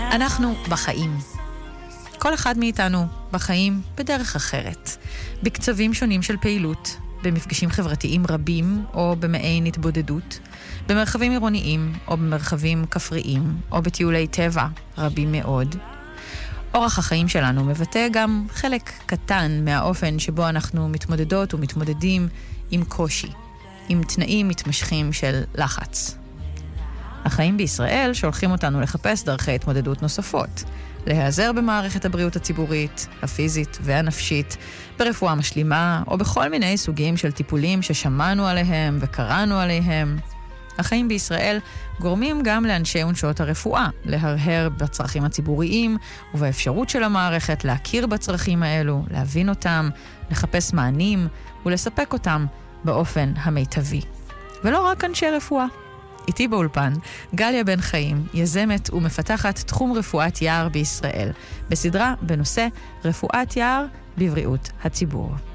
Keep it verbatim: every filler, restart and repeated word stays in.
אנחנו בחיים. כל אחד מאיתנו בחיים בדרך אחרת, בקצבים שונים של פעילות, במפגשים חברתיים רבים או במעין התבודדות, במרחבים עירוניים או במרחבים כפריים או בטיולי טבע רבים מאוד. אורח החיים שלנו מבטא גם חלק קטן מהאופן שבו אנחנו מתמודדות ומתמודדים עם קושי, עם תנאים מתמשכים של לחץ. החיים בישראל שולחים אותנו לחפש דרכי התמודדות נוספות, להיעזר במערכת הבריאות הציבורית, הפיזית והנפשית, ברפואה משלימה או בכל מיני סוגים של טיפולים ששמענו עליהם וקראנו עליהם. החיים בישראל גורמים גם לאנשי ונשות הרפואה להרהר בצרכים הציבוריים ובאפשרות של המערכת להכיר בצרכים האלו, להבין אותם, לחפש מענים ולספק אותם באופן המיטבי. ולא רק אנשי רפואה. איתי באולפן, גליה בן חיים, יזמת ומפתחת תחום רפואת יער בישראל, בסדרה בנושא רפואת יער בבריאות הציבור.